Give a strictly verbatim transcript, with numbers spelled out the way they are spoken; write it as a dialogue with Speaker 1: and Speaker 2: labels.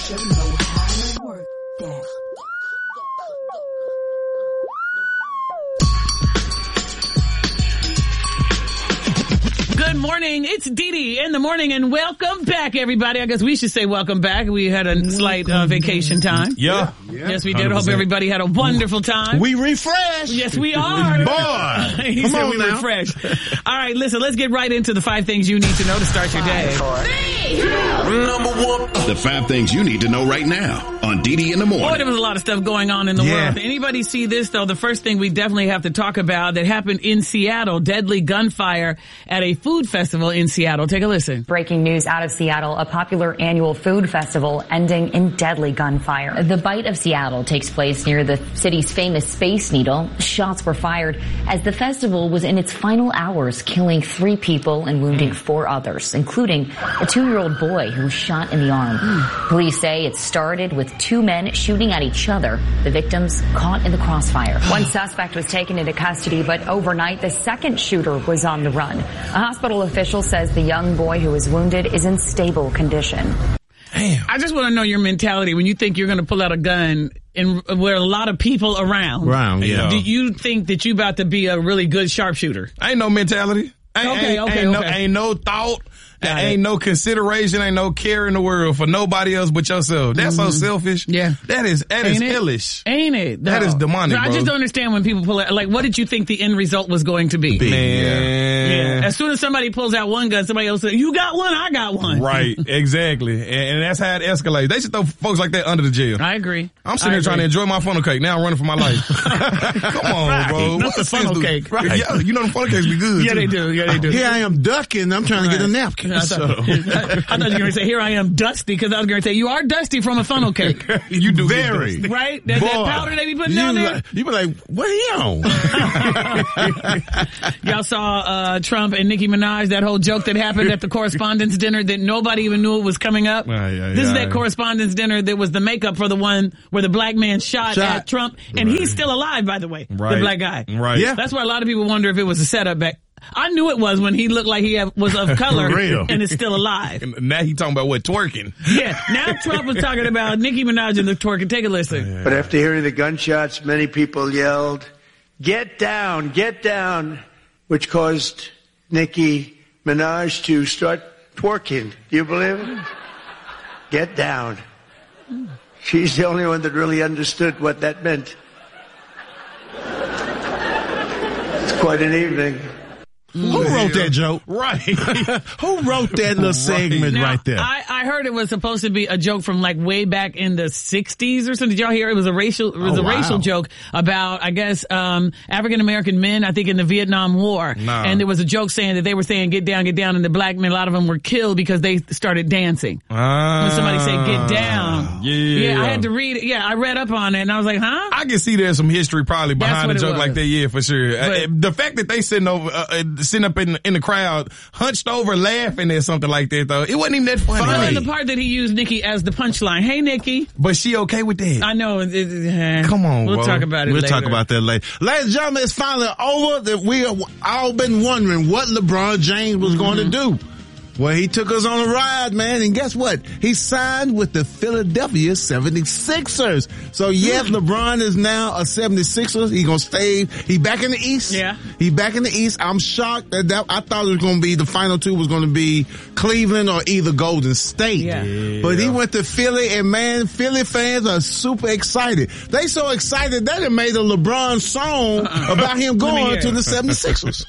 Speaker 1: should know how to work that.
Speaker 2: Good morning. It's Dee Dee in the morning, and welcome back, everybody. I guess we should say welcome back. We had a slight uh, vacation time.
Speaker 3: Yeah.
Speaker 2: yeah. Yes, we did. one hundred percent. Hope everybody had a wonderful time.
Speaker 3: We refreshed.
Speaker 2: Yes, we are.
Speaker 3: Boy.
Speaker 2: he
Speaker 3: Come
Speaker 2: said
Speaker 3: on
Speaker 2: we
Speaker 3: now.
Speaker 2: refreshed. All right, listen, let's get right into the five things you need to know to start your day.
Speaker 4: Number one. The five things you need to know right now on Dee Dee in the morning.
Speaker 2: Boy, there was a lot of stuff going on in the
Speaker 3: Yeah.
Speaker 2: world. Anybody see this, though? The first thing we definitely have to talk about that happened in Seattle, deadly gunfire at a food festival in Seattle. Take a listen.
Speaker 5: Breaking news out of Seattle, a popular annual food festival ending in deadly gunfire. The Bite of Seattle takes place near the city's famous Space Needle. Shots were fired as the festival was in its final hours, killing three people and wounding four others, including a two-year-old boy who was shot in the arm. Police say it started with two men shooting at each other, the victims caught in the crossfire. One suspect was taken into custody, but overnight the second shooter was on the run. A hospital official says the young boy who was wounded is in stable condition.
Speaker 2: Damn. I just want to know your mentality when you think you're going to pull out a gun and where a lot of people around.
Speaker 3: Around, yeah.
Speaker 2: Do you think that you about to be a really good sharpshooter?
Speaker 3: Ain't no mentality. Ain't,
Speaker 2: Okay,
Speaker 3: ain't,
Speaker 2: okay,
Speaker 3: ain't, no,
Speaker 2: okay.
Speaker 3: ain't no thought.
Speaker 2: Got
Speaker 3: ain't
Speaker 2: it.
Speaker 3: no consideration. Ain't no care in the world for nobody else but yourself. That's so selfish.
Speaker 2: Yeah.
Speaker 3: That is, that is
Speaker 2: Ain't it?
Speaker 3: hellish.
Speaker 2: Ain't it?
Speaker 3: That
Speaker 2: though?
Speaker 3: is demonic,
Speaker 2: I
Speaker 3: bro.
Speaker 2: just don't understand when people pull out, like, what did you think the end result was going to be?
Speaker 3: Man.
Speaker 2: Yeah. As soon as somebody pulls out one gun, somebody else says, you got one, I got one.
Speaker 3: Right, exactly. And, and that's how it escalates. They should throw folks like that under the jail.
Speaker 2: I agree.
Speaker 3: I'm sitting
Speaker 2: I
Speaker 3: here trying to
Speaker 2: agree.
Speaker 3: enjoy my funnel cake. Now I'm running for my life. Come on,
Speaker 2: Right.
Speaker 3: bro.
Speaker 2: Not
Speaker 3: What
Speaker 2: the
Speaker 3: sense
Speaker 2: funnel
Speaker 3: do-
Speaker 2: cake.
Speaker 3: Right. Yeah, you know the funnel cakes be good.
Speaker 2: Yeah,
Speaker 3: too.
Speaker 2: they do. Yeah, they do.
Speaker 6: Here I am ducking. I'm trying to get a napkin.
Speaker 2: I thought,
Speaker 6: So.
Speaker 2: I thought you were going to say, here I am dusty, because I was going to say, you are dusty from a funnel cake.
Speaker 3: You do get
Speaker 6: Very.
Speaker 3: dusty.
Speaker 2: Right? That, that powder they be putting
Speaker 6: you
Speaker 2: down there?
Speaker 6: Like, you be like, what he on?
Speaker 2: Y'all saw uh, Trump and Nicki Minaj, that whole joke that happened at the correspondence dinner that nobody even knew it was coming up.
Speaker 3: Aye, aye,
Speaker 2: this is
Speaker 3: aye.
Speaker 2: that correspondence dinner that was the makeup for the one where the black man shot,
Speaker 6: Shot.
Speaker 2: at Trump, and
Speaker 3: Right.
Speaker 2: he's still alive, by the way,
Speaker 3: Right.
Speaker 2: the black guy.
Speaker 3: Right.
Speaker 6: Yeah.
Speaker 2: That's why a lot of people wonder if it was a setup back. I knew it was when he looked like he had, was of color
Speaker 6: real.
Speaker 2: and is still alive.
Speaker 3: And now he talking about what, twerking.
Speaker 2: Yeah, now Trump was talking about Nicki Minaj and the twerking. Take a listen.
Speaker 7: But after hearing the gunshots, many people yelled, "Get down, get down," which caused Nicki Minaj to start twerking. Do you believe it? Get down. She's the only one that really understood what that meant. It's quite an evening.
Speaker 6: Who wrote that joke?
Speaker 3: Right.
Speaker 6: Who wrote that little segment
Speaker 2: Now,
Speaker 6: right there?
Speaker 2: I, I heard it was supposed to be a joke from like way back in the sixties or something. Did y'all hear? It was a racial, it was
Speaker 6: Oh,
Speaker 2: a
Speaker 6: wow.
Speaker 2: racial joke about, I guess, um, African American men, I think in the Vietnam War.
Speaker 3: Nah.
Speaker 2: And there was a joke saying that they were saying get down, get down, and the black men, a lot of them were killed because they started dancing.
Speaker 3: Ah.
Speaker 2: When somebody said get down.
Speaker 3: Yeah.
Speaker 2: Yeah, I had to read it. Yeah, I read up on it and I was like, huh?
Speaker 3: I can see there's some history probably
Speaker 2: That's
Speaker 3: behind
Speaker 2: what
Speaker 3: a
Speaker 2: it
Speaker 3: joke
Speaker 2: was.
Speaker 3: like that. Yeah, for sure.
Speaker 2: But-
Speaker 3: Uh, the fact that they sitting over, uh, uh, sitting up in in the crowd, hunched over, laughing at something like that though, it wasn't even that funny.
Speaker 2: Well, and the part that he used Nikki as the punchline. Hey, Nikki.
Speaker 3: But she okay with that?
Speaker 2: I know. it- it-
Speaker 3: Come on,
Speaker 2: We'll
Speaker 3: bro.
Speaker 2: talk about it
Speaker 6: We'll
Speaker 2: later.
Speaker 6: talk about that later. Ladies and gentlemen, it's finally over. That we have all been wondering what LeBron James was going to do. Well, he took us on a ride, man, and guess what? He signed with the Philadelphia seventy-sixers. So, yes, LeBron is now a seventy-sixer. He gonna stay. He back in the East.
Speaker 2: Yeah.
Speaker 6: He back in the East. I'm shocked that, that I thought it was gonna be, the final two was gonna be Cleveland or either Golden State.
Speaker 2: Yeah.
Speaker 6: But he went to Philly, and man, Philly fans are super excited. They so excited that it made a LeBron song about him
Speaker 2: Let me hear
Speaker 6: going to
Speaker 2: it.
Speaker 6: the seventy-sixers.